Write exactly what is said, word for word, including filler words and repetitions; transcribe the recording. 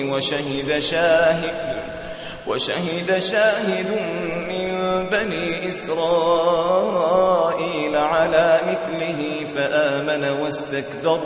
وشهد شاهد وشهد شاهد من بني إسرائيل على مثله فآمن واستكبر